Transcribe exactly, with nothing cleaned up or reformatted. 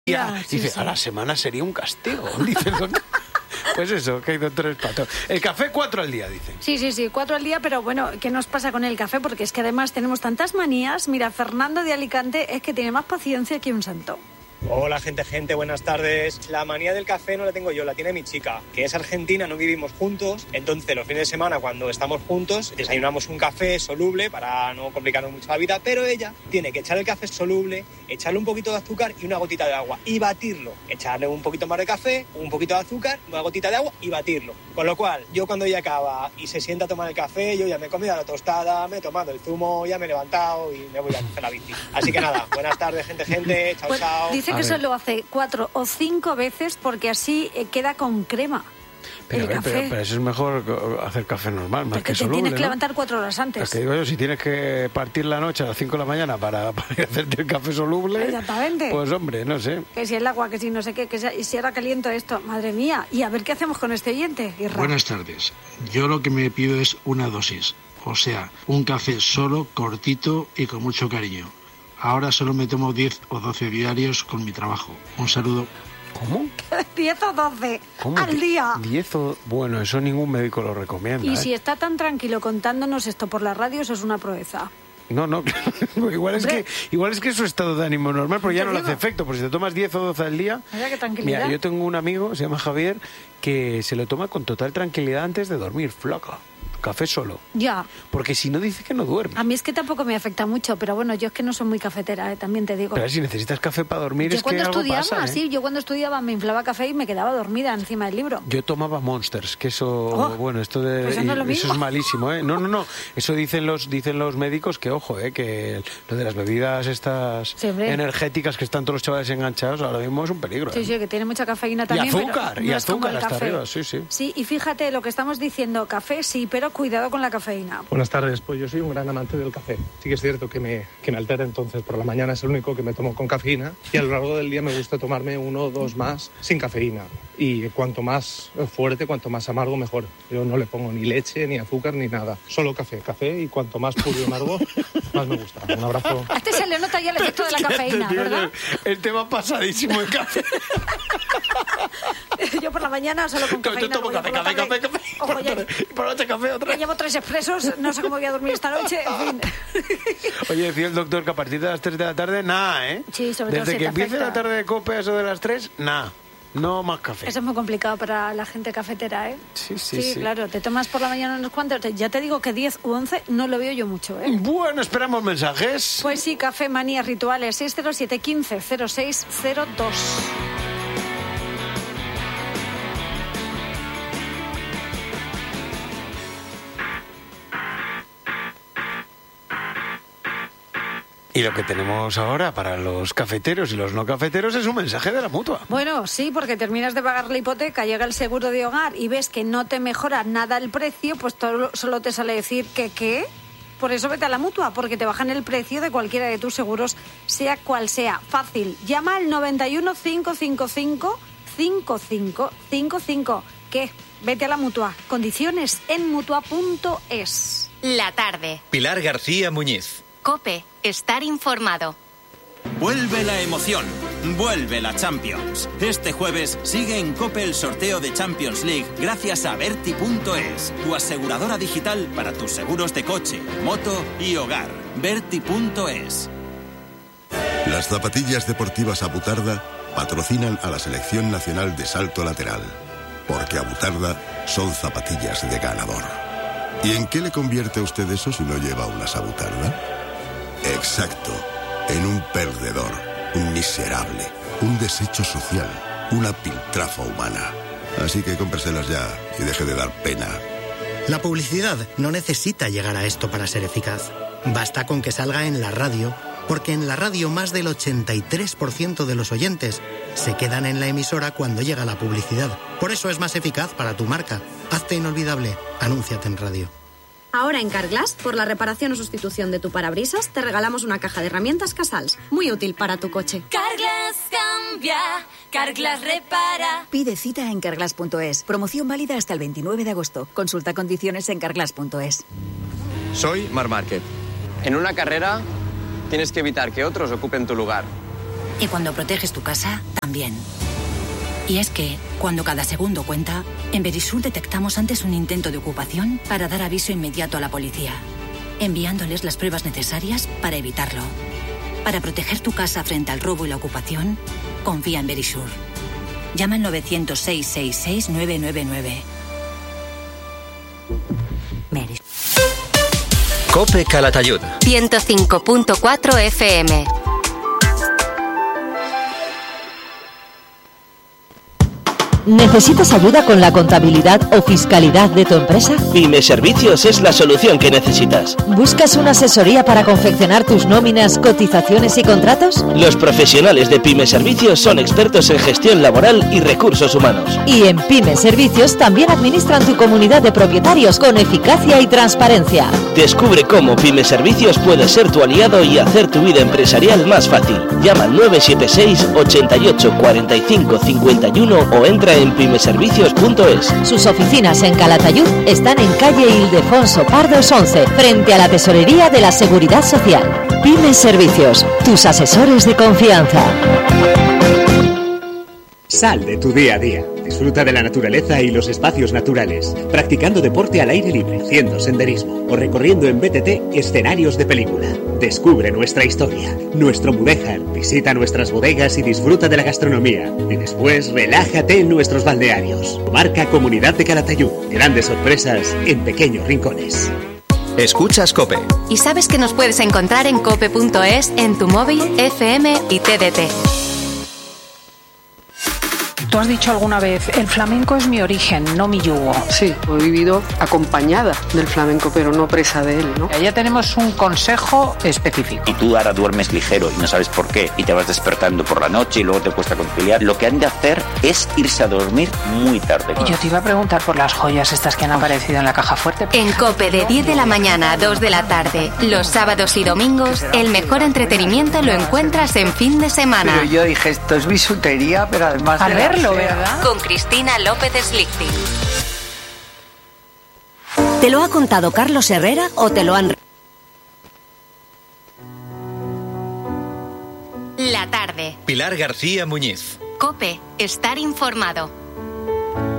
Ya, sí, dice, sí. A la semana sería un castigo, dice el doctor. Pues eso, que hay doctores patos. El café cuatro al día, dicen. Sí, sí, sí, cuatro al día, pero bueno, ¿qué nos pasa con el café? Porque es que además tenemos tantas manías. Mira, Fernando de Alicante es que tiene más paciencia que un santo. Hola, gente, gente, buenas tardes. La manía del café no la tengo yo, la tiene mi chica, que es argentina, no vivimos juntos. Entonces, los fines de semana, cuando estamos juntos, desayunamos un café soluble para no complicarnos mucho la vida, pero ella tiene que echar el café soluble, echarle un poquito de azúcar y una gotita de agua y batirlo. Echarle un poquito más de café, un poquito de azúcar, una gotita de agua y batirlo. Con lo cual, yo cuando ella acaba y se sienta a tomar el café, yo ya me he comido la tostada, me he tomado el zumo, ya me he levantado y me voy a coger la bici. Así que nada, buenas tardes, gente, gente, chao, pues, chao. Dice que eso lo hace cuatro o cinco veces porque así eh, queda con crema. Pero, el ver, café. Pero, pero eso es mejor hacer café normal, más porque que te soluble, tienes que ¿no? levantar cuatro horas antes. Es que digo yo, si tienes que partir la noche a las cinco de la mañana para, para hacerte el café soluble, exactamente. Pues hombre, no sé. Que si el agua, que si no sé qué, que si, si ahora caliento esto, madre mía. Y a ver qué hacemos con este oyente. Irra. Buenas tardes. Yo lo que me pido es una dosis, o sea, un café solo, cortito y con mucho cariño. Ahora solo me tomo diez o doce diarios con mi trabajo. Un saludo. ¿Cómo? diez o doce ¿Cómo? al día. diez o... Bueno, eso ningún médico lo recomienda. Y ¿eh? si está tan tranquilo contándonos esto por la radio, eso es una proeza. No, no, igual es, que, igual es que es su estado de ánimo normal, pero ya no le hace efecto, porque si te tomas diez o doce al día... Mira qué tranquilidad. Mira, yo tengo un amigo, se llama Javier, que se lo toma con total tranquilidad antes de dormir, flaca. Café solo. Ya. Porque si no, dice que no duerme. A mí es que tampoco me afecta mucho, pero bueno, yo es que no soy muy cafetera, ¿eh? También te digo. Pero si necesitas café para dormir, yo es que algo estudiaba, pasa, ¿eh? sí, yo cuando estudiaba me inflaba café y me quedaba dormida encima del libro. Yo tomaba Monsters, que eso, oh, bueno, esto de... Pues eso, no es lo mismo. Eso es malísimo, ¿eh? No, no, no, eso dicen los dicen los médicos que, ojo, ¿eh? Que lo de las bebidas estas sí, energéticas que están todos los chavales enganchados, ahora mismo es un peligro, ¿eh? Sí, sí, que tiene mucha cafeína también. Y azúcar, pero y no azúcar hasta café. arriba, sí, sí. Sí, y fíjate lo que estamos diciendo, café sí, pero cuidado con la cafeína. Buenas tardes, pues yo soy un gran amante del café. Sí que es cierto que me, que me altera, entonces por la mañana es el único que me tomo con cafeína y a lo largo del día me gusta tomarme uno o dos más sin cafeína. Y cuanto más fuerte, cuanto más amargo, mejor. Yo no le pongo ni leche, ni azúcar, ni nada. Solo café, café y cuanto más puro y amargo, más me gusta. Un abrazo. A este se le nota ya el efecto de la cafeína, ¿verdad? El tema pasadísimo de café. Yo por la mañana solo con cafeína. Yo tomo café, café, café, café. Ojo, ya, y por la noche café otra. Ya llevo tres expresos, no sé cómo voy a dormir esta noche, en fin. Oye, decía el doctor que a partir de las tres de la tarde, nada, ¿eh? Sí, sobre todo Desde si que te empiece afecta. la tarde de cope, eso de las tres, nada. No más café. Eso es muy complicado para la gente cafetera, ¿eh? Sí, sí, sí. sí. Claro, te tomas por la mañana unos cuantos. Ya te digo que diez u once no lo veo yo mucho, ¿eh? Bueno, esperamos mensajes. Pues sí, café, manías, rituales, seis cero siete, quince, cero seis cero dos. Y lo que tenemos ahora para los cafeteros y los no cafeteros es un mensaje de la Mutua. Bueno, sí, porque terminas de pagar la hipoteca, llega el seguro de hogar y ves que no te mejora nada el precio, pues todo, solo te sale decir que qué. Por eso vete a la Mutua, porque te bajan el precio de cualquiera de tus seguros, sea cual sea. Fácil, llama al noventa y uno, cinco cinco cinco, cinco cinco cinco cinco. ¿Qué? Vete a la Mutua. Condiciones en mutua punto es. La tarde. Pilar García Muñiz. COPE. Estar informado. Vuelve la emoción, vuelve la Champions. Este jueves sigue en COPE el sorteo de Champions League gracias a Berti punto es, tu aseguradora digital para tus seguros de coche, moto y hogar. Berti punto es. Las zapatillas deportivas Abutarda patrocinan a la Selección Nacional de Salto Lateral, porque Abutarda son zapatillas de ganador. ¿Y en qué le convierte a usted eso si no lleva unas Abutarda? Exacto, en un perdedor, un miserable, un desecho social, una piltrafa humana. Así que cómpreselas ya y deje de dar pena. La publicidad no necesita llegar a esto para ser eficaz. Basta con que salga en la radio, porque en la radio más del ochenta y tres por ciento de los oyentes se quedan en la emisora cuando llega la publicidad. Por eso es más eficaz para tu marca. Hazte inolvidable, anúnciate en radio. Ahora en Carglass, por la reparación o sustitución de tu parabrisas, te regalamos una caja de herramientas Casals, muy útil para tu coche. Carglass cambia, Carglass repara. Pide cita en carglass punto es. Promoción válida hasta el veintinueve de agosto. Consulta condiciones en carglass punto es. Soy Marc Márquez. En una carrera tienes que evitar que otros ocupen tu lugar. Y cuando proteges tu casa, también. Y es que, cuando cada segundo cuenta, en Verisur detectamos antes un intento de ocupación para dar aviso inmediato a la policía, enviándoles las pruebas necesarias para evitarlo. Para proteger tu casa frente al robo y la ocupación, confía en Verisur. Llama al nueve cero cero, seis seis seis, nueve nueve nueve. Verisur. Cope Calatayud. ciento cinco punto cuatro F M. ¿Necesitas ayuda con la contabilidad o fiscalidad de tu empresa? Pyme Servicios es la solución que necesitas. ¿Buscas una asesoría para confeccionar tus nóminas, cotizaciones y contratos? Los profesionales de Pyme Servicios son expertos en gestión laboral y recursos humanos. Y en Pyme Servicios también administran tu comunidad de propietarios con eficacia y transparencia. Descubre cómo Pyme Servicios puede ser tu aliado y hacer tu vida empresarial más fácil. Llama al nueve siete seis, ochenta y ocho, cuarenta y cinco, cincuenta y uno o entra en pymeservicios punto es. Sus oficinas en Calatayud están en calle Ildefonso Pardos once, frente a la Tesorería de la Seguridad Social. Pyme Servicios, tus asesores de confianza. Sal de tu día a día. Disfruta de la naturaleza y los espacios naturales, practicando deporte al aire libre, haciendo senderismo o recorriendo en B T T escenarios de película. Descubre nuestra historia, nuestro Mudéjar, visita nuestras bodegas y disfruta de la gastronomía. Y después relájate en nuestros balnearios. Marca Comunidad de Calatayud. Grandes sorpresas en pequeños rincones. Escuchas Cope. Y sabes que nos puedes encontrar en cope punto es, en tu móvil, F M y T D T. Tú has dicho alguna vez, el flamenco es mi origen, no mi yugo. Sí, he vivido acompañada del flamenco, pero no presa de él, ¿no? Ya tenemos un consejo específico. Y tú ahora duermes ligero y no sabes por qué, y te vas despertando por la noche y luego te cuesta conciliar. Lo que han de hacer es irse a dormir muy tarde. Y yo te iba a preguntar por las joyas estas que han aparecido en la caja fuerte. En Cope de diez de la mañana a dos de la tarde, los sábados y domingos, el mejor entretenimiento lo encuentras en fin de semana. Pero yo dije, esto es bisutería, pero además... A de verlo, ¿verdad? Con Cristina López Slichting. ¿Te lo ha contado Carlos Herrera o te lo han... La tarde. Pilar García Muñiz. Cope, estar informado.